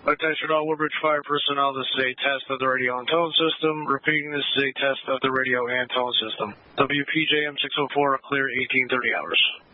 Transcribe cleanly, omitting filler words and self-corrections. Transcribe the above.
Attention all Woodbridge Fire personnel, this is a test of the radio and tone system. Repeating, this is a test of the radio and tone system. WPJM 604, clear 1830 hours.